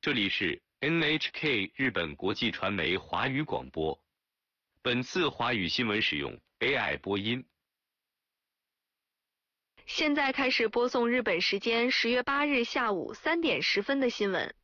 这里是 NHK 日本国际传媒华语广播。本次华语新闻使用 AI 播音。 现在开始播送日本时间10月8日下午3点10分的新闻。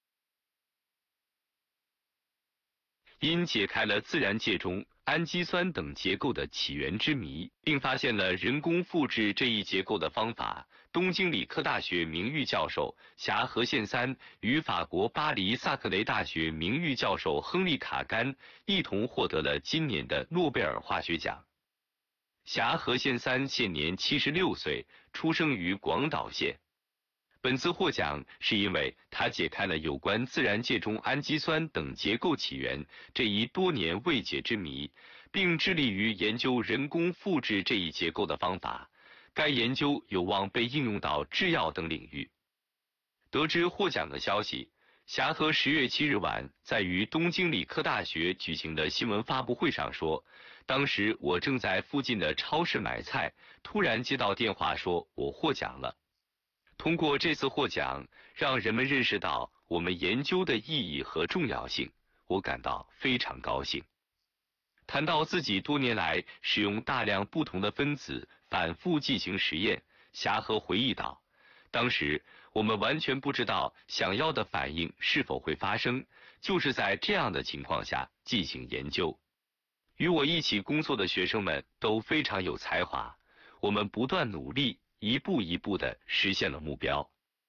因解开了自然界中氨基酸等结构的起源之谜，并发现了人工复制这一结构的方法，东京理科大学名誉教授霞和宪三与法国巴黎萨克雷大学名誉教授亨利卡甘一同获得了今年的诺贝尔化学奖。霞和宪三现年76岁，出生于广岛县。本次获奖是因为他解开了有关自然界中氨基酸等结构起源这一多年未解之谜，并致力于研究人工复制这一结构的方法。该研究有望被应用到制药等领域。得知获奖的消息，霞和10月7日晚在于东京理科大学举行的新闻发布会上说，当时我正在附近的超市买菜，突然接到电话说我获奖了。通过这次获奖，让人们认识到我们研究的意义和重要性，我感到非常高兴。谈到自己多年来使用大量不同的分子反复进行实验，霞和回忆道，当时我们完全不知道想要的反应是否会发生，就是在这样的情况下进行研究。与我一起工作的学生们都非常有才华，我们不断努力，一步一步地实现了目标。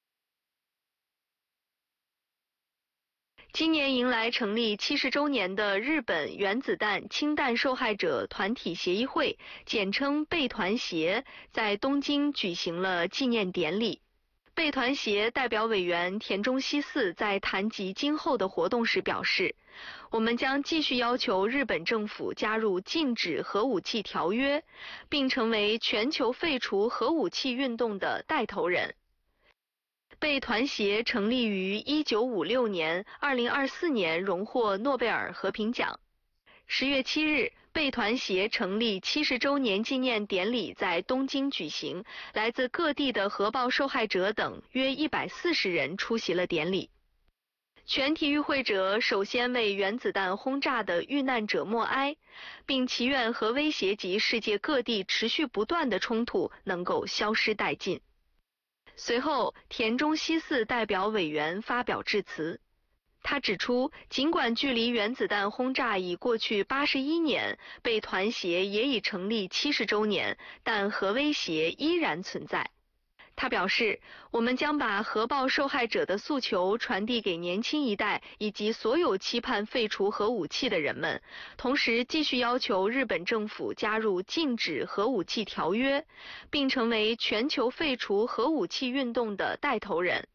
今年迎来成立70周年的日本原子弹氢弹受害者团体协议会，简称备团协，在东京举行了纪念典礼。备团协代表委员田中希四在谈及今后的活动时表示，我们将继续要求日本政府加入禁止核武器条约，并成为全球废除核武器运动的带头人。备团协成立于1956年，2024年荣获诺贝尔和平奖。10月7日，备团协成立70周年纪念典礼在东京举行，来自各地的核爆受害者等约140人出席了典礼。全体与会者首先为原子弹轰炸的遇难者默哀，并祈愿核威胁及世界各地持续不断的冲突能够消失殆尽。随后，田中希四代表委员发表致辞。他指出，尽管距离原子弹轰炸已过去81年，备团协也已成立70周年，但核威胁依然存在。他表示，我们将把核爆受害者的诉求传递给年轻一代以及所有期盼废除核武器的人们，同时继续要求日本政府加入禁止核武器条约，并成为全球废除核武器运动的带头人。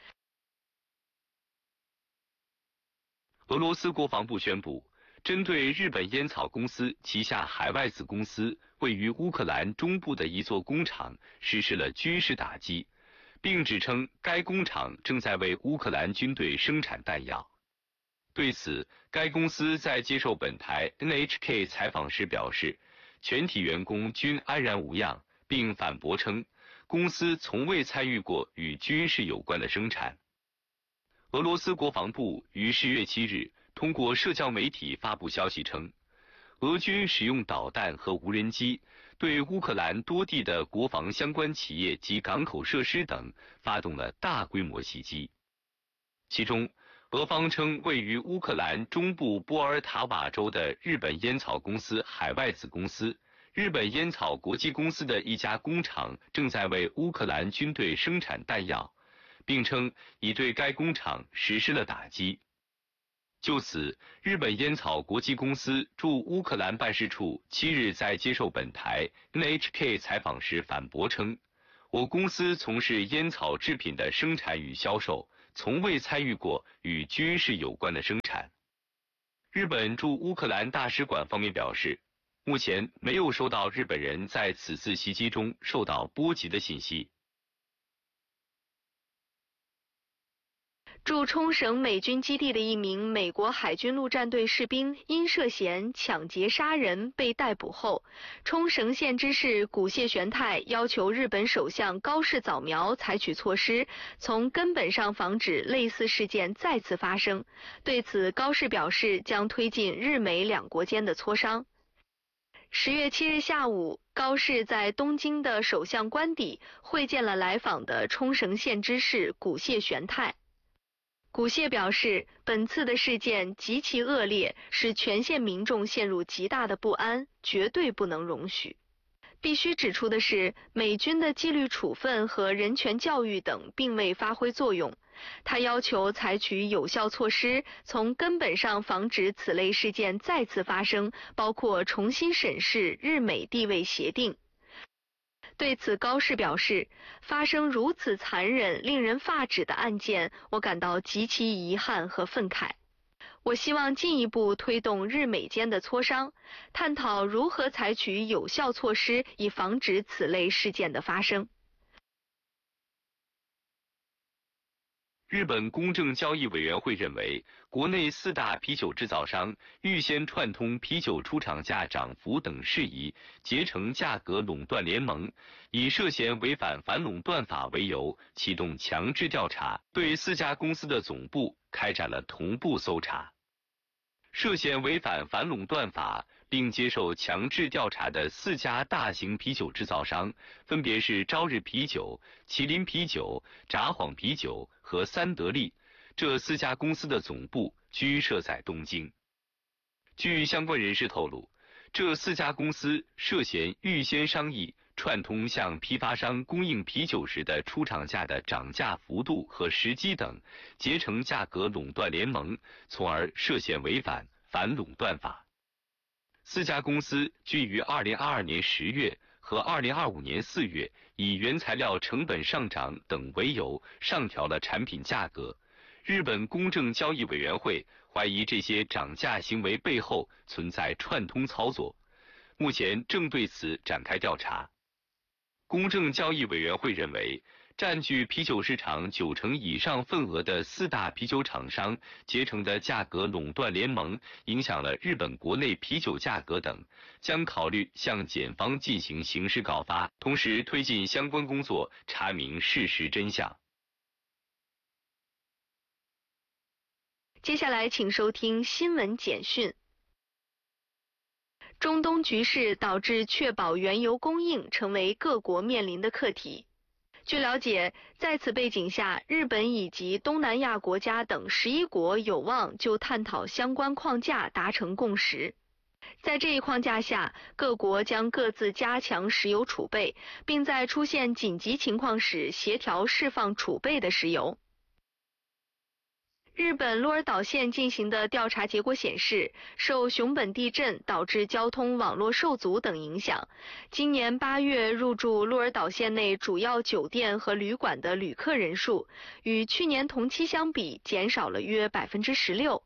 俄罗斯国防部宣布，针对日本烟草公司旗下海外子公司位于乌克兰中部的一座工厂实施了军事打击，并指称该工厂正在为乌克兰军队生产弹药。对此，该公司在接受本台 NHK 采访时表示，全体员工均安然无恙，并反驳称，公司从未参与过与军事有关的生产。俄罗斯国防部于10月7日通过社交媒体发布消息称，俄军使用导弹和无人机对乌克兰多地的国防相关企业及港口设施等发动了大规模袭击。其中，俄方称位于乌克兰中部波尔塔瓦州的日本烟草公司海外子公司日本烟草国际公司的一家工厂正在为乌克兰军队生产弹药，并称已对该工厂实施了打击。就此，日本烟草国际公司驻乌克兰办事处7日在接受本台 NHK 采访时反驳称，我公司从事烟草制品的生产与销售，从未参与过与军事有关的生产。日本驻乌克兰大使馆方面表示，目前没有收到日本人在此次袭击中受到波及的信息。 驻冲绳美军基地的一名美国海军陆战队士兵因涉嫌抢劫杀人被逮捕后，冲绳县知事古谢玄太要求日本首相高市早苗采取措施，从根本上防止类似事件再次发生。对此，高市表示将推进日美两国间的磋商。10月7日下午，高市在东京的首相官邸会见了来访的冲绳县知事古谢玄太。古谢表示，本次的事件极其恶劣，使全县民众陷入极大的不安，绝对不能容许。必须指出的是，美军的纪律处分和人权教育等并未发挥作用。他要求采取有效措施，从根本上防止此类事件再次发生，包括重新审视日美地位协定。对此，高市表示，发生如此残忍、令人发指的案件，我感到极其遗憾和愤慨。我希望进一步推动日美间的磋商，探讨如何采取有效措施，以防止此类事件的发生。 日本公正交易委员会认为，国内4大啤酒制造商预先串通啤酒出厂价涨幅等事宜，结成价格垄断联盟，以涉嫌违反反垄断法为由，启动强制调查，对4家公司的总部开展了同步搜查。涉嫌违反反垄断法并接受强制调查的4家大型啤酒制造商，分别是朝日啤酒、麒麟啤酒、札幌啤酒和三得利。这4家公司的总部居设在东京。据相关人士透露，这4家公司涉嫌预先商议串通向批发商供应啤酒时的出厂价的涨价幅度和时机等，结成价格垄断联盟，从而涉嫌违反反垄断法。4家公司均于2022年10月和2025年4月以原材料成本上涨等为由上调了产品价格。日本公正交易委员会怀疑这些涨价行为背后存在串通操作，目前正对此展开调查。公正交易委员会认为，占据啤酒市场90%以上份额的4大啤酒厂商结成的价格垄断联盟影响了日本国内啤酒价格等，将考虑向检方进行刑事告发，同时推进相关工作，查明事实真相。 接下来请收听新闻简讯。中东局势导致确保原油供应成为各国面临的课题。据了解，在此背景下，日本以及东南亚国家等11国有望就探讨相关框架达成共识。在这一框架下，各国将各自加强石油储备，并在出现紧急情况时协调释放储备的石油。日本鹿儿岛县进行的调查结果显示，受熊本地震导致交通网络受阻等影响，今年8月入住鹿儿岛县内主要酒店和旅馆的旅客人数，与去年同期相比减少了约16%。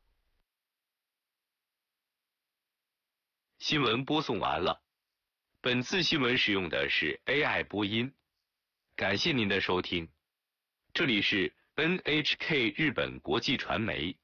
新闻播送完了，本次新闻使用的是 AI 播音，感谢您的收听，这里是NHK 日本国际传媒。